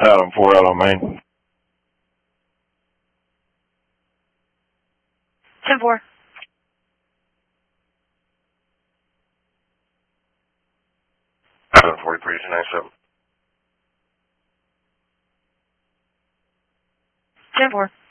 Adam 4 out on Main. 10-4. Adam 43 297. 10-4.